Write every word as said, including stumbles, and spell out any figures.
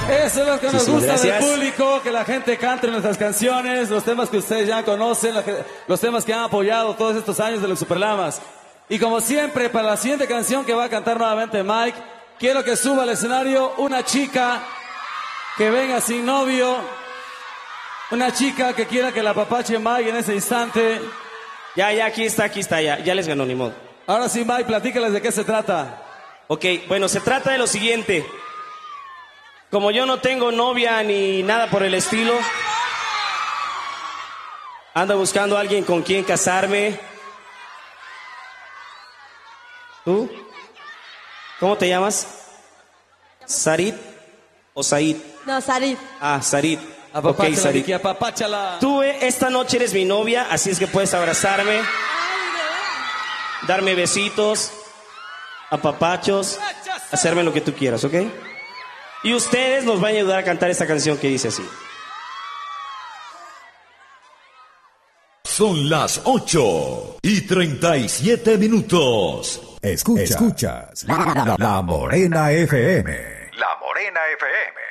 Eso es lo que Sí, nos sí, gusta gracias. del público, que la gente cante nuestras canciones, los temas que ustedes ya conocen, la que- los temas que han apoyado todos estos años de los Superlamas. Y como siempre, para la siguiente canción que va a cantar nuevamente Mike, quiero que suba al escenario una chica que venga sin novio, una chica que quiera que la apapache Mike en ese instante. Ya, ya, aquí está, aquí está, ya, ya les ganó, ni modo. Ahora sí, Mike, platícales de qué se trata. Ok, bueno, se trata de lo siguiente. Como yo no tengo novia ni nada por el estilo, ando buscando a alguien con quien casarme. ¿Tú? ¿Cómo te llamas? ¿Sarit o Said? No, Sarit. Ah, Sarit. Ok, Apapáchala, Sarit. Vicky, apapáchala. Tú eh, esta noche eres mi novia, así es que puedes abrazarme, darme besitos, apapachos, hacerme lo que tú quieras, ¿ok? Y ustedes nos van a ayudar a cantar esta canción que dice así. Son las ocho y treinta y siete minutos. Escucha, escuchas la, la, la Morena F M. La Morena F M.